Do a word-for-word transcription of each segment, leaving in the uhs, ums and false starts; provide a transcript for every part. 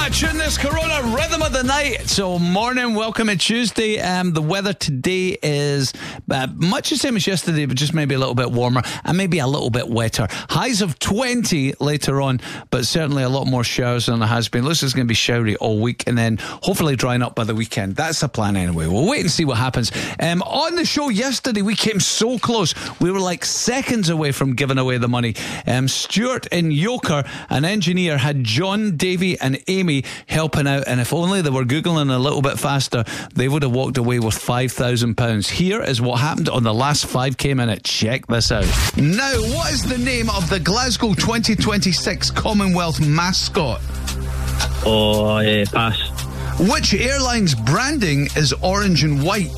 that tune, this Corona Rhythm of the Night. So morning, welcome to Tuesday. Um, the weather today is uh, much the same as yesterday, but just maybe a little bit warmer and maybe a little bit wetter. Highs of twenty later on, but certainly a lot more showers than there has been. Looks like it's going to be showery all week and then hopefully drying up by the weekend. That's the plan anyway. We'll wait and see what happens. Um, on the show yesterday, we came so close. We were like seconds away from giving away the money. Um, Stuart in Yoker, an engineer, had John, Davey and Amy helping out, and if only they were Googling a little bit faster, they would have walked away with five thousand pounds. Here is what happened on the last five K minute. Check this out. Now, what is the name of the Glasgow twenty twenty-six Commonwealth mascot? Oh, uh, pass. Which airline's branding is orange and white?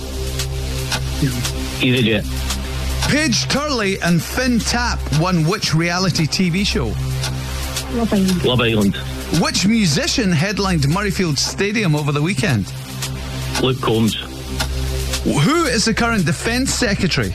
EasyJet. Paige Turley and Finn Tapp won which reality T V show? Love Island. Love Island. Which musician headlined Murrayfield Stadium over the weekend? Luke Combs. Who is the current Defence Secretary?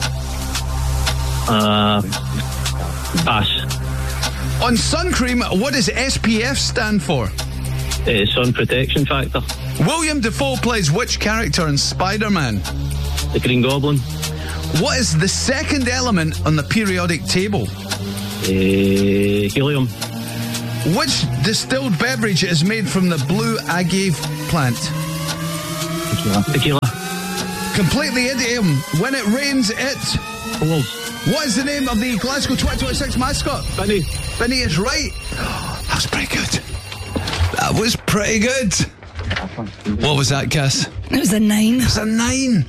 Uh, pass. On sun cream, what does S P F stand for? Uh, sun protection factor. William Dafoe plays which character in Spider-Man? The Green Goblin. What is the second element on the periodic table? Uh, helium. Which distilled beverage is made from the blue agave plant? Tequila. Complete the idiom. When it rains, it... Pours. What is the name of the Glasgow twenty twenty-six mascot? Benny. Benny is right. That was pretty good. That was pretty good. What was that, Cass? It was a nine. It's a nine.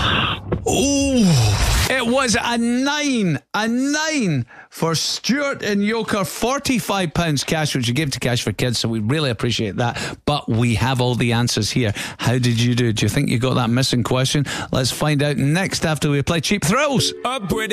Oh, it was a nine. A nine for Stuart in Yoker. forty-five pounds cash, which you give to Cash for Kids, so we really appreciate that. But we have all the answers here. How did you do? Do you think you got that missing question? Let's find out next after we play Cheap Thrills. Upgrade.